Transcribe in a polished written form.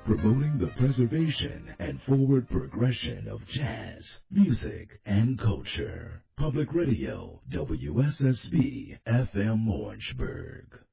promoting the preservation and forward progression of jazz, music, and culture. Public Radio, WSSB FM Orangeburg.